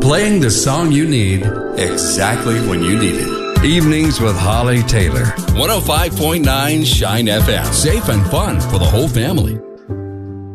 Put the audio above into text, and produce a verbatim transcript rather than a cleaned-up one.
Playing the song you need exactly when you need it. Evenings with Holly Taylor. one oh five point nine Shine F M. Safe and fun for the whole family.